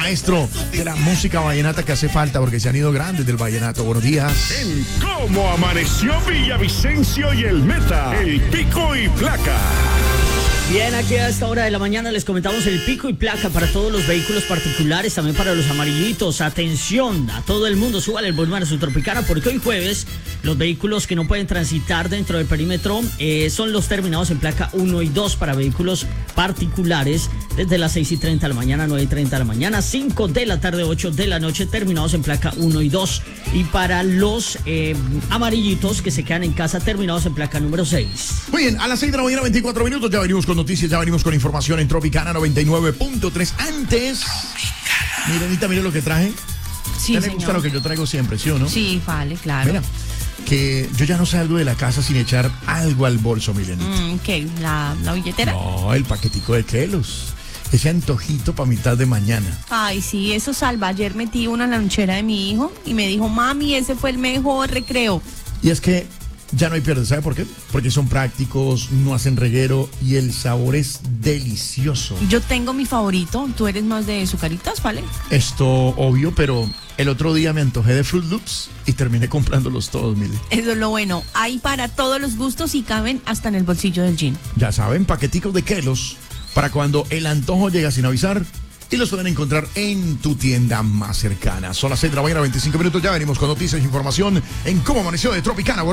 maestro de la música vallenata que hace falta porque se han ido grandes del vallenato. Buenos días. En Cómo Amaneció Villavicencio y el Meta, el pico y placa. Bien, aquí a esta hora de la mañana les comentamos el pico y placa para todos los vehículos particulares, también para los amarillitos. Atención a todo el mundo, súbale el volumen a su Tropicana porque hoy jueves los vehículos que no pueden transitar dentro del perímetro son los terminados en placa 1 y 2 para vehículos particulares desde las 6:30 de la mañana, 9:30 de la mañana, 5 de la tarde, 8 de la noche, terminados en placa 1 y 2. Y para los amarillitos que se quedan en casa, terminados en placa número 6. Muy bien, a las 6 de la mañana, 24 minutos, ya venimos con noticias, ya venimos con información en Tropicana 99.3. Antes, Mirenita, mire lo que traje. Sí, ¿Te le señor. gusta lo que yo traigo siempre, sí o no? Sí, vale, claro. Mira, que yo ya no salgo de la casa sin echar algo al bolso, Milenita. ¿Qué? ¿La billetera? No, el paquetico de Kelos. Ese antojito para mitad de mañana. Ay, sí, eso salva. Ayer metí una en la lonchera de mi hijo y me dijo, mami, ese fue el mejor recreo. Y es que ya no hay pierde, ¿sabe por qué? Porque son prácticos, no hacen reguero y el sabor es delicioso. Yo tengo mi favorito. ¿Tú eres más de sucaritas, vale? Esto obvio, pero el otro día me antojé de Fruit Loops y terminé comprándolos todos, Mili. Eso es lo bueno. Hay para todos los gustos y caben hasta en el bolsillo del jean. Ya saben, paqueticos de Kelos para cuando el antojo llega sin avisar y los pueden encontrar en tu tienda más cercana. Son las 6 de la mañana, 25 minutos. Ya venimos con noticias e información en Cómo Amaneció de Tropicana.